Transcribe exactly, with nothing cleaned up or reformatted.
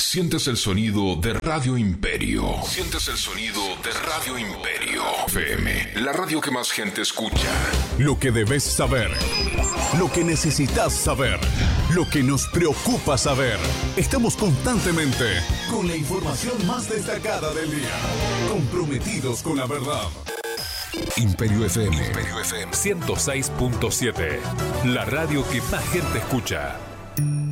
Sientes el sonido de Radio Imperio. Sientes el sonido de Radio Imperio F M, la radio que más gente escucha. Lo que debes saber, lo que necesitas saber, lo que nos preocupa saber. Estamos constantemente con la información más destacada del día, comprometidos con la verdad. Imperio F M, Imperio F M ciento seis punto siete, la radio que más gente escucha.